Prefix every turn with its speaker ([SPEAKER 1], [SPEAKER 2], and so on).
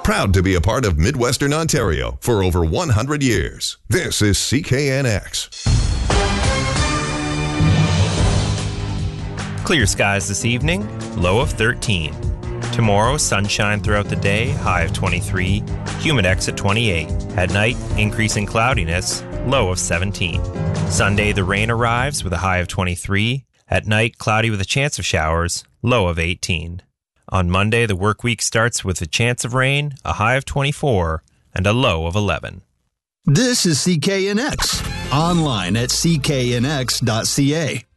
[SPEAKER 1] Proud to be a part of Midwestern Ontario for over 100 years. This is CKNX.
[SPEAKER 2] Clear skies this evening, low of 13. Tomorrow, sunshine throughout the day, high of 23, humidex at 28. At night, increasing cloudiness, low of 17. Sunday, the rain arrives with a high of 23. At night, cloudy with a chance of showers, low of 18. On Monday, the work week starts with a chance of rain, a high of 24, and a low of 11.
[SPEAKER 3] This is CKNX, online at cknx.ca.